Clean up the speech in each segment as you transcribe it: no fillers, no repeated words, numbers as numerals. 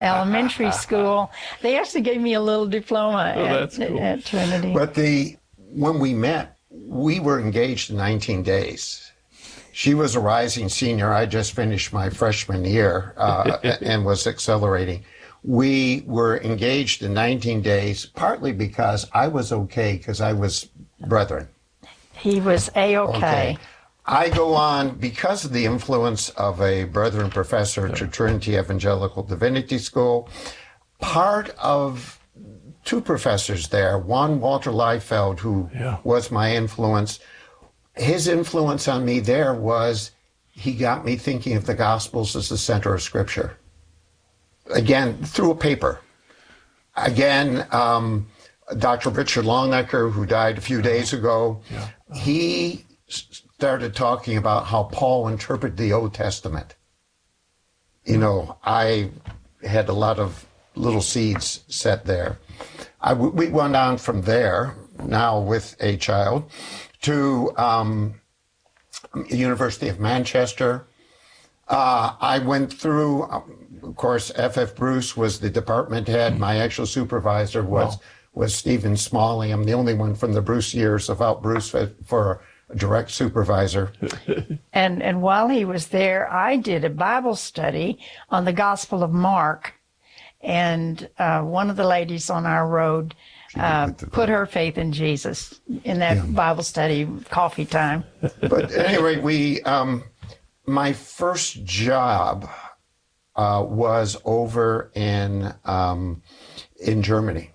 elementary school. They actually gave me a little diploma that's cool. at Trinity. But when we met, we were engaged in 19 days. She was a rising senior. I just finished my freshman year and was accelerating. We were engaged in 19 days, partly because I was okay, because I was brethren. He was A-okay. I go on, because of the influence of a brethren professor to Trinity Evangelical Divinity School, part of two professors there, one, Walter Liefeld, who was my influence. His influence on me there was he got me thinking of the Gospels as the center of Scripture. Again, through a paper. Again, Dr. Richard Longnecker, who died a few days ago, he started talking about how Paul interpreted the Old Testament. You know, I had a lot of little seeds set there. We went on from there, now with a child, to University of Manchester. I went through, of course, F.F. Bruce was the department head. My actual supervisor was Stephen Smalley. I'm the only one from the Bruce years without Bruce for a direct supervisor. And while he was there, I did a Bible study on the Gospel of Mark. And one of the ladies on our road put her faith in Jesus in that Bible study, coffee time. But anyway, my first job was over in Germany.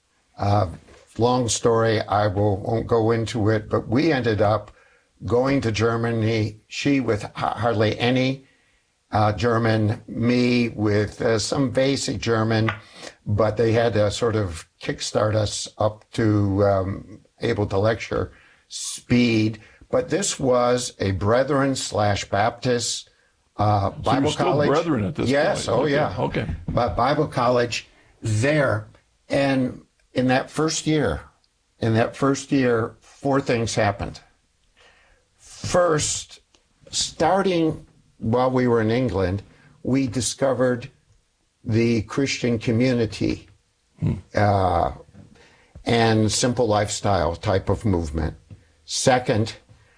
Long story, I won't go into it, but we ended up going to Germany, she with hardly any German, me with some basic German, but they had to sort of kickstart us up to able to lecture speed. But this was a Brethren / Baptist Bible college. Brethren at this point. Yes, Okay. But Bible college there. And in that first year, four things happened. First, starting while we were in England, we discovered the Christian community and simple lifestyle type of movement. Second,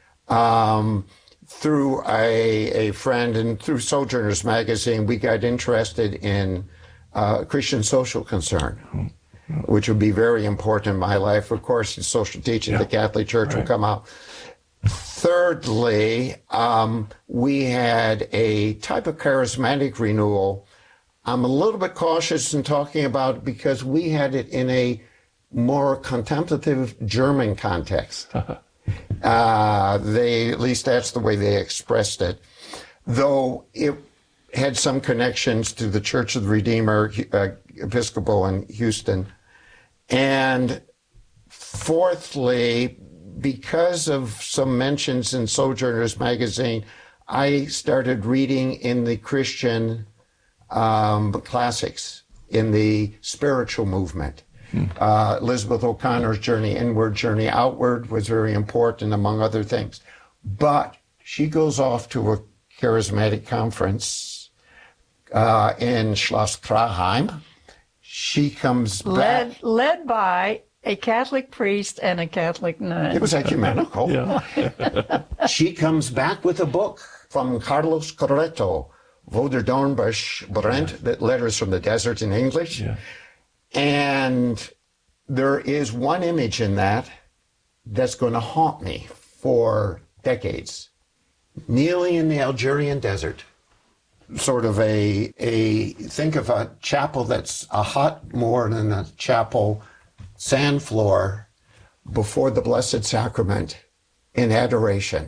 through a friend and through Sojourners magazine, we got interested in Christian social concern, which would be very important in my life. Of course, in social teaching, the Catholic Church will come out. Thirdly, we had a type of charismatic renewal. I'm a little bit cautious in talking about it because we had it in a more contemplative German context. At least that's the way they expressed it. Though it had some connections to the Church of the Redeemer, Episcopal in Houston. And fourthly, because of some mentions in Sojourners magazine, I started reading in the Christian classics, in the spiritual movement. Elizabeth O'Connor's Journey Inward, Journey Outward was very important, among other things. But she goes off to a charismatic conference in Schloss Traheim. She comes back. Led by a Catholic priest and a Catholic nun. It was ecumenical. She comes back with a book from Carlos Corretto, Wo der Dornbusch brennt, Letters from the Desert in English. And there is one image in that that's going to haunt me for decades. Kneeling in the Algerian desert, sort of think of a chapel that's a hut more than a chapel, sand floor before the Blessed Sacrament in adoration.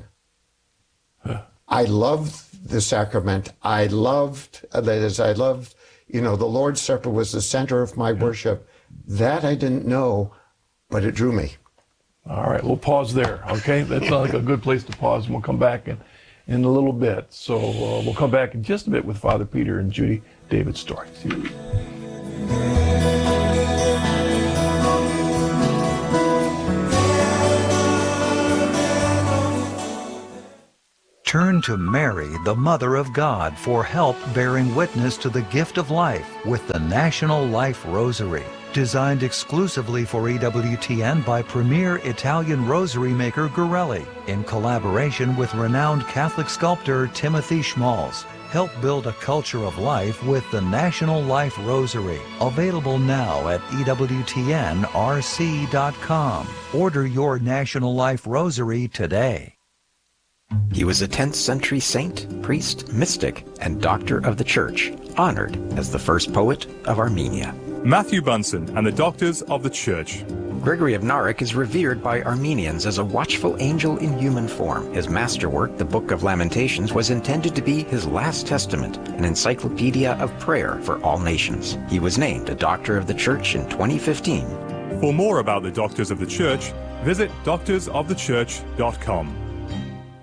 I loved the sacrament. I loved, the Lord's Supper was the center of my worship. That I didn't know, but it drew me. All right, we'll pause there, okay? That's like a good place to pause, and we'll come back in a little bit. So we'll come back in just a bit with Father Peter and Judy David's story. See you. Turn to Mary, the Mother of God, for help bearing witness to the gift of life with the National Life Rosary. Designed exclusively for EWTN by premier Italian rosary maker Gorelli, in collaboration with renowned Catholic sculptor Timothy Schmalz. Help build a culture of life with the National Life Rosary. Available now at EWTNRC.com. Order your National Life Rosary today. He was a 10th century saint, priest, mystic, and doctor of the Church, honored as the first poet of Armenia. Matthew Bunsen and the Doctors of the Church. Gregory of Narek is revered by Armenians as a watchful angel in human form. His masterwork, the Book of Lamentations, was intended to be his last testament, an encyclopedia of prayer for all nations. He was named a Doctor of the Church in 2015. For more about the Doctors of the Church, visit doctorsofthechurch.com.